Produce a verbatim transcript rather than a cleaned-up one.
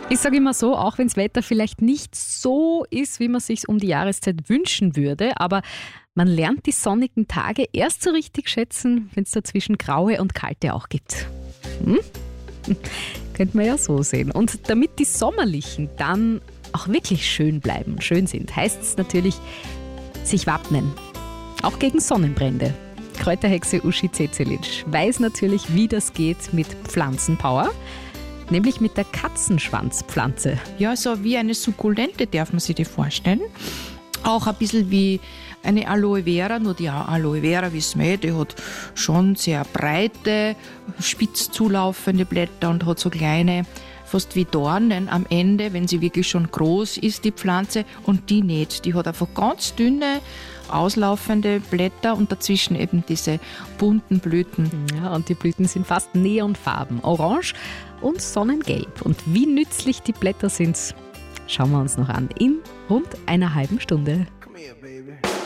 Ich sage immer so, auch wenn das Wetter vielleicht nicht so ist, wie man sich um die Jahreszeit wünschen würde, aber man lernt die sonnigen Tage erst so richtig schätzen, wenn es dazwischen graue und kalte auch gibt. Hm? Könnte man ja so sehen. Und damit die sommerlichen dann auch wirklich schön bleiben, schön sind, heißt es natürlich, sich wappnen. Auch gegen Sonnenbrände. Kräuterhexe Uschi Cecilic weiß natürlich, wie das geht mit Pflanzenpower. Nämlich mit der Katzenschwanzpflanze. Ja, so wie eine Sukkulente darf man sich die vorstellen. Auch ein bisschen wie eine Aloe Vera, nur die Aloe Vera, wissen wir, die hat schon sehr breite, spitz zulaufende Blätter und hat so kleine, fast wie Dornen am Ende, wenn sie wirklich schon groß ist, die Pflanze. Und die nicht. Die hat einfach ganz dünne, auslaufende Blätter und dazwischen eben diese bunten Blüten. Ja, und die Blüten sind fast Neonfarben, orange und sonnengelb. Und wie nützlich die Blätter sind, schauen wir uns noch an in rund einer halben Stunde. Come here, baby.